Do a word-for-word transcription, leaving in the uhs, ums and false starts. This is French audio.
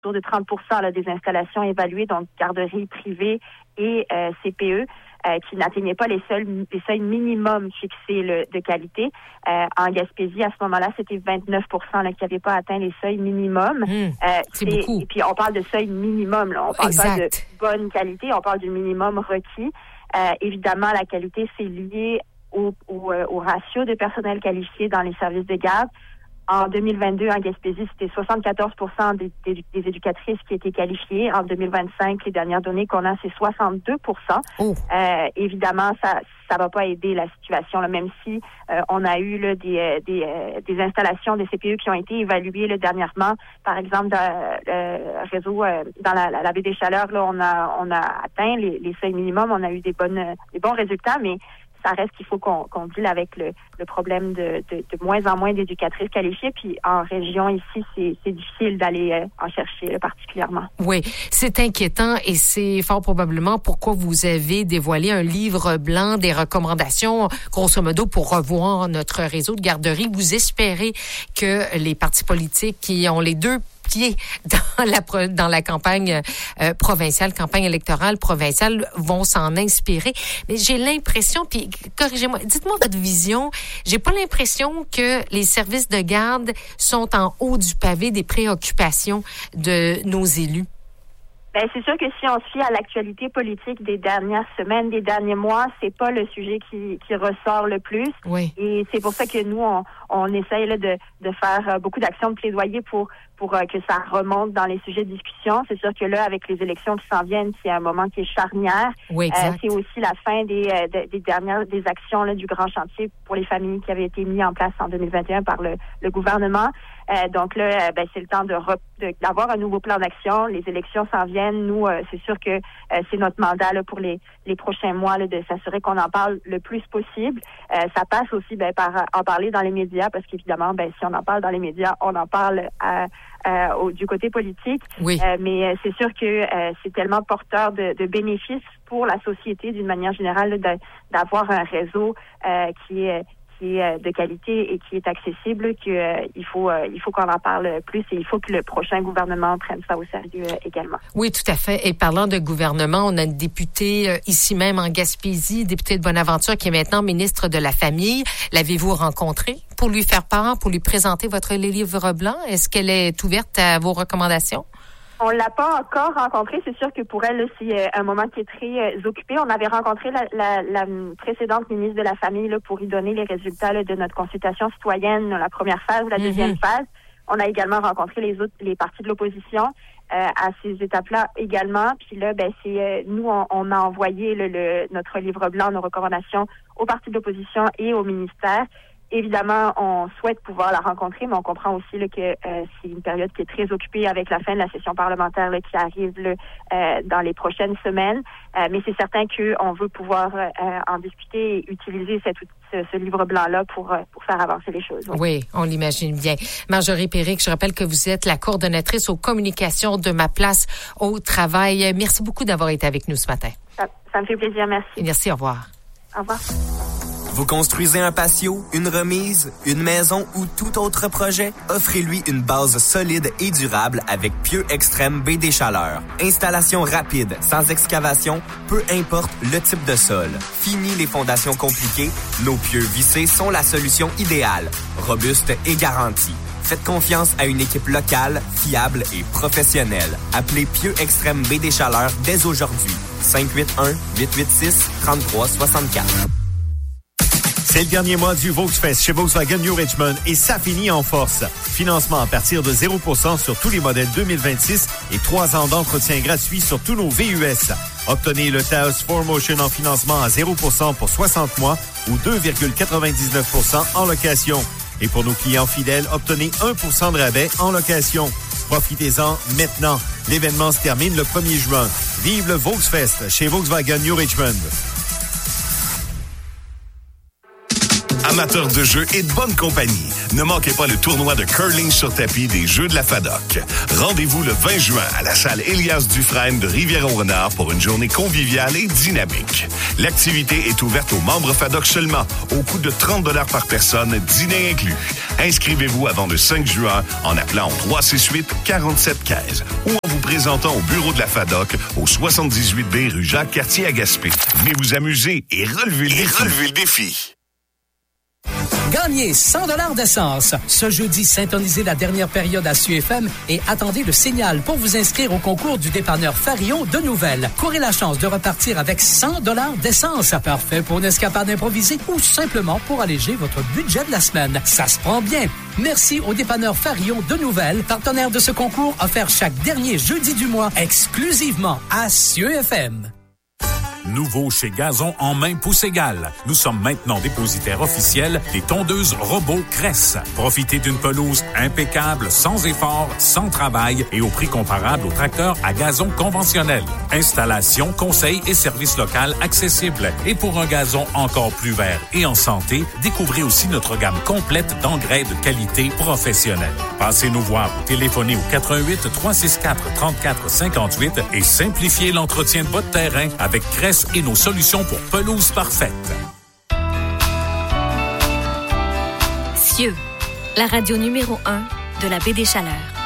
autour de trente pour cent là, des installations évaluées, donc garderies privées et euh, C P E, euh, qui n'atteignaient pas les seuls, les seuils minimums fixés là, de qualité. Euh, en Gaspésie, à ce moment-là, c'était vingt-neuf pour cent là, qui n'avaient pas atteint les seuils minimums. Mmh, euh, c'est, c'est beaucoup. Et puis, on parle de seuil minimum. Là. On parle exact. pas de bonne qualité, on parle du minimum requis. Euh, évidemment, la qualité, c'est lié au, au, au ratio de personnel qualifié dans les services de garde. En deux mille vingt-deux, en Gaspésie, c'était soixante-quatorze pour cent des, des, des éducatrices qui étaient qualifiées. En deux mille vingt-cinq, les dernières données qu'on a, c'est soixante-deux pour cent. Oh. Euh, évidemment, ça ça va pas aider la situation, là, même si euh, on a eu là, des, des, des installations des C P E qui ont été évaluées là, dernièrement. Par exemple, dans le réseau, euh, dans la, la, la baie des Chaleurs, là, on a on a atteint les, les seuils minimums. On a eu des bonnes des bons résultats, mais ça reste qu'il faut qu'on, qu'on deal avec le, le problème de, de, de moins en moins d'éducatrices qualifiées. Puis en région, ici, c'est, c'est difficile d'aller euh, en chercher euh, particulièrement. Oui, c'est inquiétant et c'est fort probablement pourquoi vous avez dévoilé un livre blanc des recommandations, grosso modo, pour revoir notre réseau de garderies. Vous espérez que les partis politiques qui ont les deux pieds dans la dans la campagne euh, provinciale, campagne électorale provinciale, vont s'en inspirer. Mais j'ai l'impression, puis corrigez-moi, dites-moi votre vision. J'ai pas l'impression que les services de garde sont en haut du pavé des préoccupations de nos élus. Ben, c'est sûr que si on se fie à l'actualité politique des dernières semaines, des derniers mois, c'est pas le sujet qui, qui ressort le plus. Oui. Et c'est pour ça que nous, on, on essaye là, de, de faire beaucoup d'actions de plaidoyer pour pour euh, que ça remonte dans les sujets de discussion. C'est sûr que là, avec les élections qui s'en viennent, c'est un moment qui est charnière. Oui, exact. Euh, c'est aussi la fin des, euh, de, des dernières des actions là, du grand chantier pour les familles qui avaient été mis en place en deux mille vingt et un par le, le gouvernement. Euh, donc là, euh, ben, c'est le temps de, re, de d'avoir un nouveau plan d'action. Les élections s'en viennent. Nous, euh, c'est sûr que euh, c'est notre mandat là, pour les, les prochains mois là, de s'assurer qu'on en parle le plus possible. Euh, ça passe aussi ben, par en parler dans les médias, parce qu'évidemment, ben, si on en parle dans les médias, on en parle à Euh, au, du côté politique. Oui. Euh, mais euh, c'est sûr que euh, c'est tellement porteur de, de bénéfices pour la société d'une manière générale de, d'avoir un réseau euh, qui est qui est de qualité et qui est accessible, qu'il euh, faut euh, il faut qu'on en parle plus et il faut que le prochain gouvernement prenne ça au sérieux euh, également. Oui, tout à fait. Et parlant de gouvernement, on a une députée euh, ici même en Gaspésie, députée de Bonaventure, qui est maintenant ministre de la Famille. L'avez-vous rencontrée pour lui faire part, pour lui présenter votre livre blanc? Est-ce qu'elle est ouverte à vos recommandations? On l'a pas encore rencontrée. C'est sûr que pour elle, là, c'est euh, un moment qui est très euh, occupé. On avait rencontré la, la, la précédente ministre de la Famille là, pour lui donner les résultats là, de notre consultation citoyenne, la première phase ou la deuxième mm-hmm. phase. On a également rencontré les autres, les partis de l'opposition euh, à ces étapes-là également. Puis là, ben c'est euh, nous, on, on a envoyé le, le, notre livre blanc, nos recommandations aux partis de l'opposition et au ministère. Évidemment, on souhaite pouvoir la rencontrer, mais on comprend aussi là, que euh, c'est une période qui est très occupée avec la fin de la session parlementaire là, qui arrive là, euh, dans les prochaines semaines. Euh, mais c'est certain qu'on veut pouvoir euh, en discuter et utiliser cette, ce, ce livre blanc-là pour, pour faire avancer les choses. Oui, oui, on l'imagine bien. Marjorie Péric, je rappelle que vous êtes la coordonnatrice aux communications de Ma Place au Travail. Merci beaucoup d'avoir été avec nous ce matin. Ça, ça me fait plaisir, merci. Et merci, au revoir. Au revoir. Vous construisez un patio, une remise, une maison ou tout autre projet? Offrez-lui une base solide et durable avec Pieux Extrême Baie des Chaleurs. Installation rapide, sans excavation, peu importe le type de sol. Fini les fondations compliquées, nos pieux vissés sont la solution idéale, robuste et garantie. Faites confiance à une équipe locale, fiable et professionnelle. Appelez Pieux Extrême Baie des Chaleurs dès aujourd'hui. cinq huit un, huit huit six, trois trois six quatre. C'est le dernier mois du Volksfest chez Volkswagen New Richmond et ça finit en force. Financement à partir de zéro pour cent sur tous les modèles deux mille vingt-six et trois ans d'entretien gratuit sur tous nos V U S. Obtenez le Taos four Motion en financement à zéro pour cent pour soixante mois ou deux virgule quatre-vingt-dix-neuf pour cent en location. Et pour nos clients fidèles, obtenez un pour cent de rabais en location. Profitez-en maintenant. L'événement se termine le premier juin. Vive le Volksfest chez Volkswagen New Richmond. Amateurs de jeux et de bonne compagnie, ne manquez pas le tournoi de curling sur tapis des Jeux de la F A D O C. Rendez-vous le vingt juin à la salle Elias Dufresne de Rivière-au-Renard pour une journée conviviale et dynamique. L'activité est ouverte aux membres F A D O C seulement, au coût de trente dollars par personne, dîner inclus. Inscrivez-vous avant le cinq juin en appelant au trois six huit, quatre-sept un cinq ou en vous présentant au bureau de la FADOC au soixante-dix-huit B rue Jacques-Cartier à Gaspé. Venez vous amuser et relever le, et défi. Relever le défi. Gagnez cent dollars d'essence. Ce jeudi, syntonisez la dernière période à S U F M et attendez le signal pour vous inscrire au concours du dépanneur Farion de Nouvelles. Courez la chance de repartir avec cent dollars d'essence. Parfait pour une escapade improvisée ou simplement pour alléger votre budget de la semaine. Ça se prend bien. Merci au dépanneur Farion de Nouvelles, partenaire de ce concours offert chaque dernier jeudi du mois, exclusivement à S U F M. Nouveau chez Gazon en main pouce égale. Nous sommes maintenant dépositaires officiels des tondeuses robots Cress. Profitez d'une pelouse impeccable, sans effort, sans travail et au prix comparable aux tracteurs à gazon conventionnel. Installation, conseil et service local accessibles. Et pour un gazon encore plus vert et en santé, découvrez aussi notre gamme complète d'engrais de qualité professionnelle. Passez nous voir ou téléphonez au quatre un huit, trois six quatre, trente-quatre cinquante-huit et simplifiez l'entretien de votre terrain avec Cress et nos solutions pour pelouse parfaite. Cieux, la radio numéro un de la baie des Chaleurs.